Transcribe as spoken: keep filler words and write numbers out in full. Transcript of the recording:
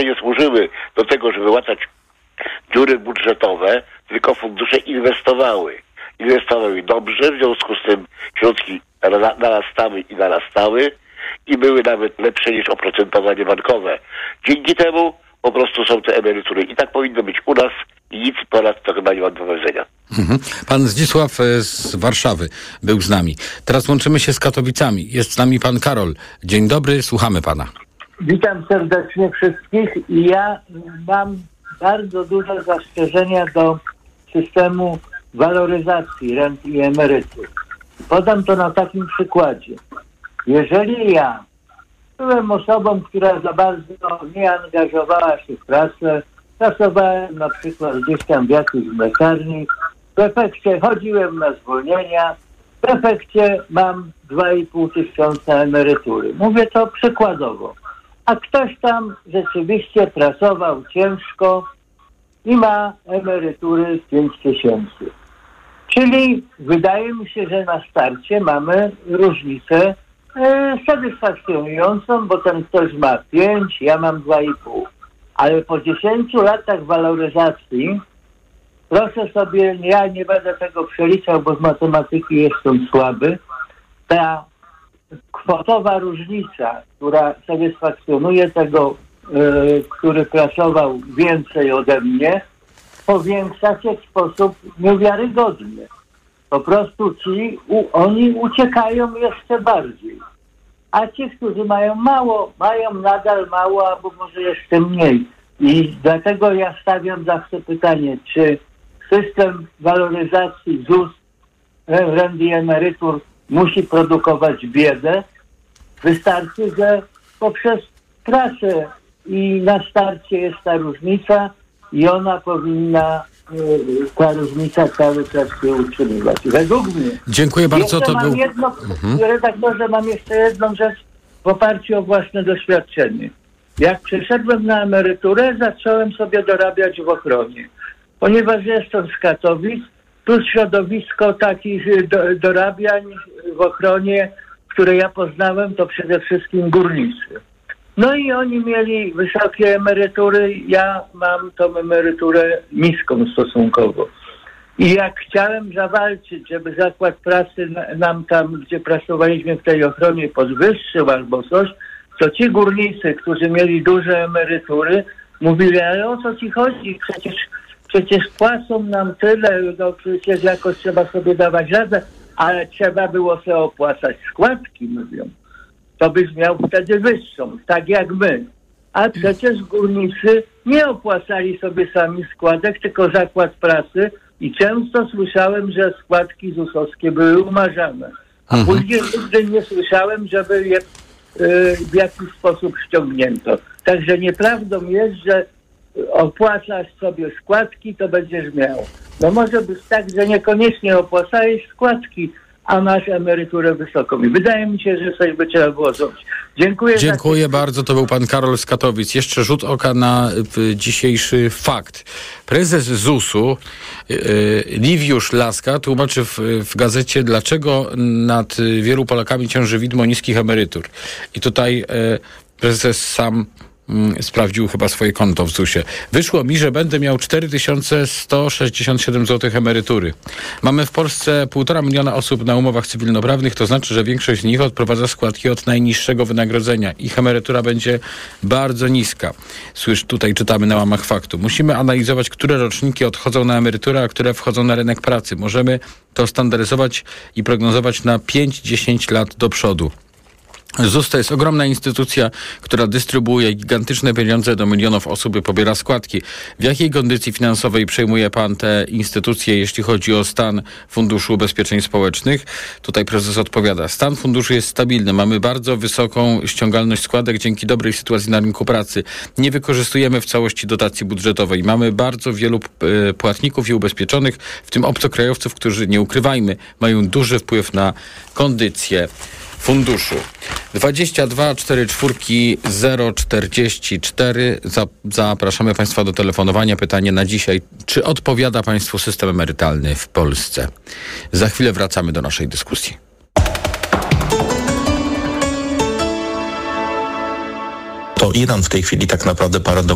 nie służyły do tego, żeby łatać dziury budżetowe, tylko fundusze inwestowały. Inwestowały dobrze, w związku z tym środki narastały i narastały i były nawet lepsze niż oprocentowanie bankowe. Dzięki temu po prostu są te emerytury. I tak powinno być u nas i nic ponad to chyba nie ma do powiedzenia. Mhm. Pan Zdzisław z Warszawy był z nami. Teraz łączymy się z Katowicami. Jest z nami pan Karol. Dzień dobry, słuchamy pana. Witam serdecznie wszystkich i ja mam bardzo duże zastrzeżenia do systemu waloryzacji rent i emerytur. Podam to na takim przykładzie. Jeżeli ja byłem osobą, która za bardzo nie angażowała się w pracę, pracowałem na przykład gdzieś tam w jakiejś mleczarni, w efekcie chodziłem na zwolnienia, w efekcie mam dwa i pół tysiąca emerytury. Mówię to przykładowo. A ktoś tam rzeczywiście pracował ciężko i ma emerytury pięć tysięcy. Czyli wydaje mi się, że na starcie mamy różnicę e, satysfakcjonującą, bo ten ktoś ma pięć, ja mam dwa i pół. Ale po dziesięciu latach waloryzacji, proszę sobie, ja nie będę tego przeliczał, bo z matematyki jestem słaby, ta kwotowa różnica, która satysfakcjonuje tego, yy, który pracował więcej ode mnie, powiększa się w sposób niewiarygodny. Po prostu ci, u, oni uciekają jeszcze bardziej. A ci, którzy mają mało, mają nadal mało, albo może jeszcze mniej. I dlatego ja stawiam zawsze pytanie, czy system waloryzacji Z U S, rent i emerytur musi produkować biedę? Wystarczy, że poprzez pracę i na starcie jest ta różnica i ona powinna, ta różnica cały czas się utrzymywać. Według mnie. Dziękuję bardzo. Jeszcze To mam był... jedno, mhm. redaktorze, mam jeszcze jedną rzecz w oparciu o własne doświadczenie. Jak przeszedłem na emeryturę, zacząłem sobie dorabiać w ochronie. Ponieważ jestem z Katowic, plus środowisko takich do, dorabiań w ochronie, które ja poznałem, to przede wszystkim górnicy. No i oni mieli wysokie emerytury, ja mam tą emeryturę niską stosunkowo. I jak chciałem zawalczyć, żeby zakład pracy nam tam, gdzie pracowaliśmy w tej ochronie, podwyższył albo coś, to ci górnicy, którzy mieli duże emerytury, mówili, ale o co ci chodzi? Przecież, przecież płacą nam tyle, no przecież jakoś trzeba sobie dawać radę, ale trzeba było sobie opłacać składki, mówią. To byś miał wtedy wyższą, tak jak my. A przecież górnicy nie opłacali sobie sami składek, tylko zakład pracy i często słyszałem, że składki zusowskie były umarzane. A mhm. później nigdy nie słyszałem, żeby je w jakiś sposób ściągnięto. Także nieprawdą jest, że opłacasz sobie składki, to będziesz miał. No może być tak, że niekoniecznie opłacałeś składki, a masz emeryturę wysoką. I wydaje mi się, że coś by trzeba było zrobić. Dziękuję. Dziękuję za... bardzo. To był pan Karol z Katowic. Jeszcze rzut oka na y, dzisiejszy fakt. Prezes Z U S-u y, Liwiusz Laska tłumaczy w, w gazecie, dlaczego nad wielu Polakami ciąży widmo niskich emerytur. I tutaj y, prezes sam sprawdził chyba swoje konto w Z U S-ie. Wyszło mi, że będę miał cztery tysiące sto sześćdziesiąt siedem złotych emerytury. Mamy w Polsce półtora miliona osób na umowach cywilnoprawnych, to znaczy, że większość z nich odprowadza składki od najniższego wynagrodzenia. Ich emerytura będzie bardzo niska. Słysz, tutaj czytamy na łamach faktu. Musimy analizować, które roczniki odchodzą na emeryturę, a które wchodzą na rynek pracy. Możemy to standaryzować i prognozować na pięć do dziesięciu lat do przodu. Z U S to jest ogromna instytucja, która dystrybuuje gigantyczne pieniądze do milionów osób i pobiera składki. W jakiej kondycji finansowej przejmuje pan te instytucje, jeśli chodzi o stan Funduszu Ubezpieczeń Społecznych? Tutaj prezes odpowiada. Stan funduszu jest stabilny. Mamy bardzo wysoką ściągalność składek dzięki dobrej sytuacji na rynku pracy. Nie wykorzystujemy w całości dotacji budżetowej. Mamy bardzo wielu e, płatników i ubezpieczonych, w tym obcokrajowców, którzy, nie ukrywajmy, mają duży wpływ na kondycję funduszu. dwadzieścia dwa czterdzieści cztery zero czterdzieści cztery. Zapraszamy państwa do telefonowania. Pytanie na dzisiaj. Czy odpowiada państwu system emerytalny w Polsce? Za chwilę wracamy do naszej dyskusji. To Iran w tej chwili tak naprawdę paradoks